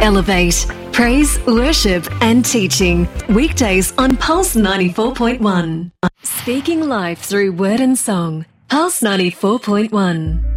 Elevate. Praise, worship and teaching. Weekdays on Pulse 94.1. Speaking life through word and song. Pulse 94.1.